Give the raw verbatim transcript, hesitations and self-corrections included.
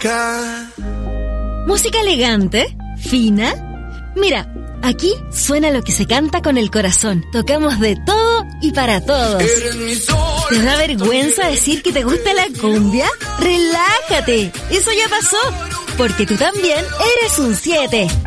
boca. ¿Música elegante? ¿Fina? Mira, aquí suena lo que se canta con el corazón. Tocamos de todo y para todos. ¿Te da vergüenza decir que te gusta la cumbia? ¡Relájate! Eso ya pasó, porque tú también eres un siete.